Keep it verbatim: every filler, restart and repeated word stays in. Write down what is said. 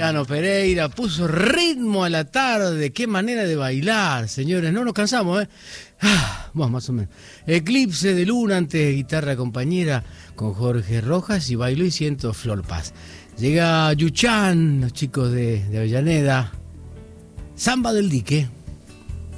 Cano Pereira puso ritmo a la tarde. Qué manera de bailar, señores. No nos cansamos, ¿eh? Ah, bueno, más o menos. Eclipse de luna ante guitarra compañera con Jorge Rojas y bailó y siento Flor Paz. Llega Yuchán, los chicos de, de Avellaneda. Samba del Dique.